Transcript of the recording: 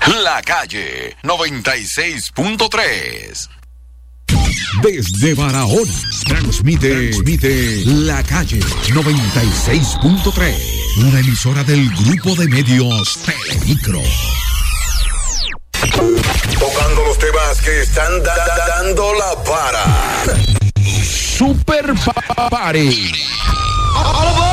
La Calle 96.3. Desde Barahona transmite La Calle 96.3, una emisora del grupo de medios Telemicro. Tocando los temas que están dando la para. Super Party.